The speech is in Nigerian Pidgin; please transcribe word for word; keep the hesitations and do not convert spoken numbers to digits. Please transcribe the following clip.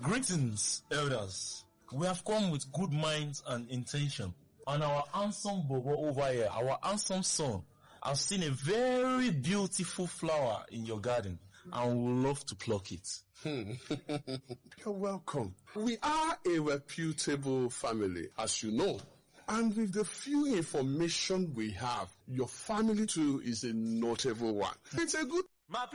Greetings, elders. We have come with good minds and intention. And our handsome Bobo over here, our handsome son, has seen a very beautiful flower in your garden and would love to pluck it. Hmm. You're welcome. We are a reputable family, as you know. And with the few information we have, your family too is a notable one. It's a good